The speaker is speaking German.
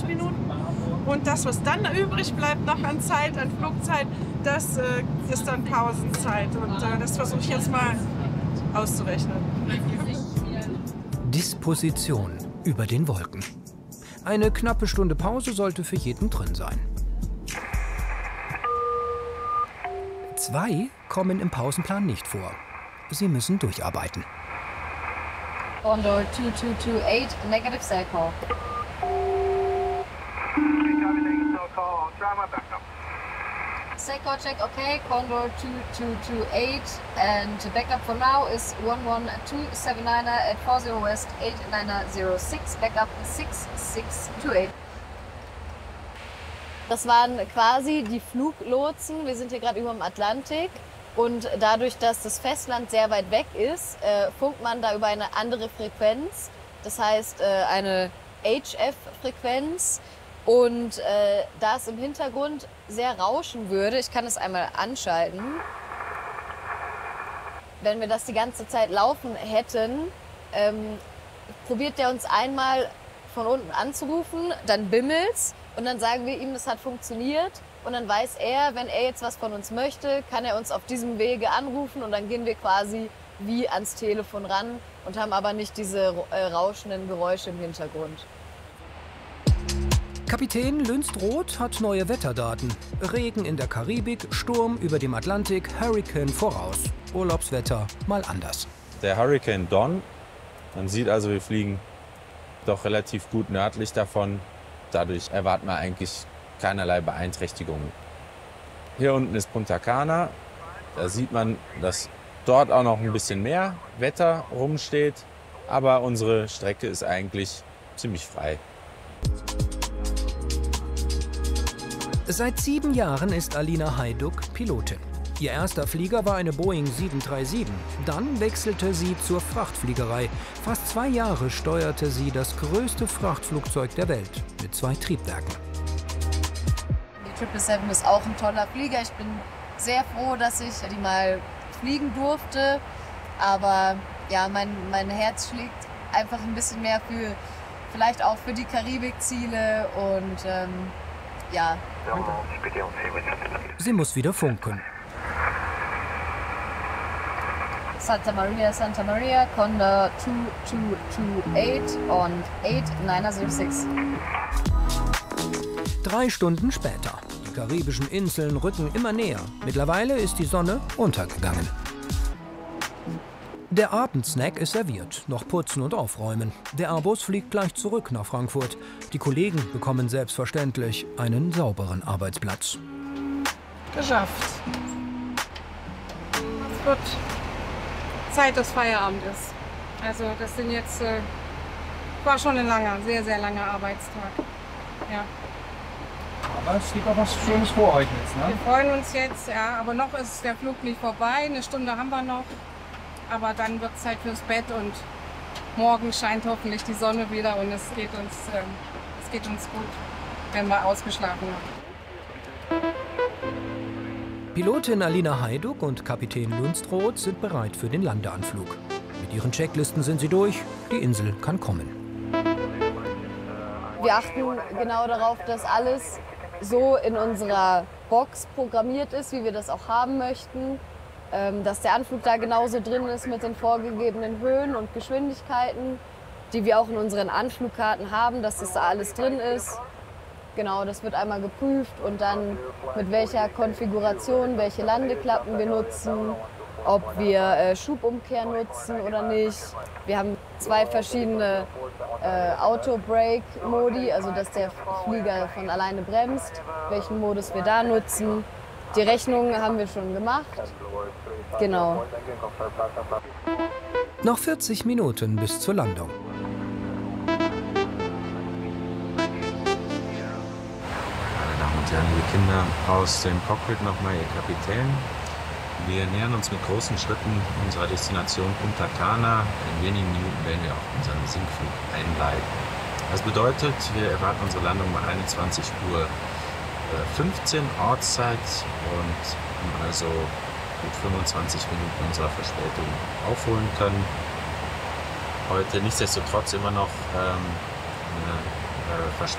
Minuten. Und das, was dann übrig bleibt noch an Zeit, an Flugzeit, das ist dann Pausenzeit. Und das versuche ich jetzt mal auszurechnen. Disposition über den Wolken. Eine knappe Stunde Pause sollte für jeden drin sein. 2 kommen im Pausenplan nicht vor. Sie müssen durcharbeiten. Condor 2228, negative cycle. Cycle check, okay. Condor 2228 and backup for now is 11279er at 40 West 8906, backup 6628. Das waren quasi die Fluglotsen. Wir sind hier gerade über dem Atlantik. Und dadurch, dass das Festland sehr weit weg ist, funkt man da über eine andere Frequenz. Das heißt eine HF-Frequenz. Und da es im Hintergrund sehr rauschen würde, ich kann es einmal anschalten. Wenn wir das die ganze Zeit laufen hätten, probiert der uns einmal von unten anzurufen, dann bimmelt's und dann sagen wir ihm, das hat funktioniert. Und dann weiß er, wenn er jetzt was von uns möchte, kann er uns auf diesem Wege anrufen und dann gehen wir quasi wie ans Telefon ran und haben aber nicht diese rauschenden Geräusche im Hintergrund. Kapitän Lünstroth hat neue Wetterdaten. Regen in der Karibik, Sturm über dem Atlantik, Hurricane voraus. Urlaubswetter mal anders. Der Hurricane Don, man sieht also, wir fliegen doch relativ gut nördlich davon. Dadurch erwarten wir eigentlich keinerlei Beeinträchtigungen. Hier unten ist Punta Cana. Da sieht man, dass dort auch noch ein bisschen mehr Wetter rumsteht. Aber unsere Strecke ist eigentlich ziemlich frei. Seit 7 Jahren ist Alina Hajduk Pilotin. Ihr erster Flieger war eine Boeing 737. Dann wechselte sie zur Frachtfliegerei. Fast 2 Jahre steuerte sie das größte Frachtflugzeug der Welt mit 2 Triebwerken. Die 777 ist auch ein toller Flieger. Ich bin sehr froh, dass ich die mal fliegen durfte. Aber ja, mein Herz schlägt einfach ein bisschen mehr für, vielleicht auch für die Karibikziele und ja. Sie muss wieder funken. Santa Maria, Condor 2228 on 8906. 3 Stunden später. Die karibischen Inseln rücken immer näher. Mittlerweile ist die Sonne untergegangen. Der Abendsnack ist serviert. Noch putzen und aufräumen. Der Airbus fliegt gleich zurück nach Frankfurt. Die Kollegen bekommen selbstverständlich einen sauberen Arbeitsplatz. Geschafft. Es wird Zeit, dass Feierabend ist. Also das sind jetzt, war schon ein langer, sehr, sehr langer Arbeitstag. Ja. Aber es steht auch was Schönes vor euch jetzt, ne? Wir freuen uns jetzt, ja, aber noch ist der Flug nicht vorbei. 1 Stunde haben wir noch. Aber dann wird es Zeit fürs Bett und morgen scheint hoffentlich die Sonne wieder und es geht uns gut, wenn wir ausgeschlafen haben. Pilotin Alina Hajduk und Kapitän Lünstroth sind bereit für den Landeanflug. Mit ihren Checklisten sind sie durch, die Insel kann kommen. Wir achten genau darauf, dass alles so in unserer Box programmiert ist, wie wir das auch haben möchten. Dass der Anflug da genauso drin ist mit den vorgegebenen Höhen und Geschwindigkeiten, die wir auch in unseren Anflugkarten haben, dass das da alles drin ist. Genau, das wird einmal geprüft und dann mit welcher Konfiguration, welche Landeklappen wir nutzen, ob wir Schubumkehr nutzen oder nicht. Wir haben 2 verschiedene Auto-Brake-Modi, also dass der Flieger von alleine bremst, welchen Modus wir da nutzen. Die Rechnungen haben wir schon gemacht. Genau. Noch 40 Minuten bis zur Landung. Meine Damen und Herren, liebe Kinder, aus dem Cockpit nochmal Ihr Kapitän. Wir nähern uns mit großen Schritten unserer Destination Punta Cana. In wenigen Minuten werden wir auch unseren Sinkflug einleiten. Das bedeutet, wir erwarten unsere Landung um 21:15 Uhr Ortszeit und haben also gut 25 Minuten unserer Verspätung aufholen können. Heute nichtsdestotrotz immer noch eine Verspätung